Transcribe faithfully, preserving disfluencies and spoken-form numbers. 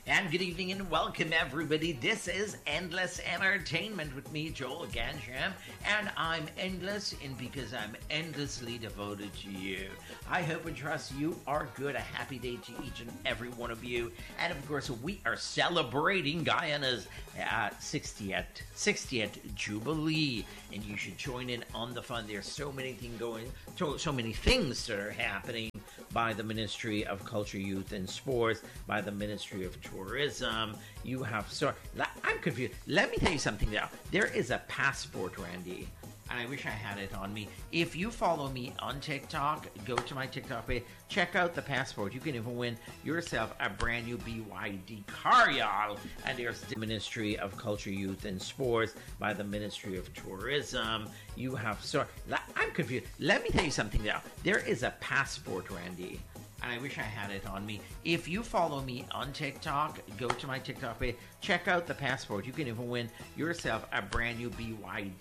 And good evening and welcome, everybody. This is Endless Entertainment with me, Joel Gansham. And I'm endless in because I'm endlessly devoted to you. I hope and trust you are good. A happy day to each and every one of you. And of course, we are celebrating Guyana's uh, sixtieth, sixtieth Jubilee. And you should join in on the fun. There's so many things going, so, so many things that are happening by the Ministry of Culture, Youth and Sports, by the Ministry of Tourism. You have so I'm confused. Let me tell you something now. There is a passport, Randy, and I wish I had it on me. If you follow me on TikTok, go to my TikTok page, check out the passport. You can even win yourself a brand new B Y D car, y'all. And there's the Ministry of Culture, Youth and Sports, by the Ministry of Tourism. You have so I'm confused. Let me tell you something now. There is a passport, Randy, and I wish I had it on me. If you follow me on TikTok, go to my TikTok page, check out the passport. You can even win yourself a brand new B Y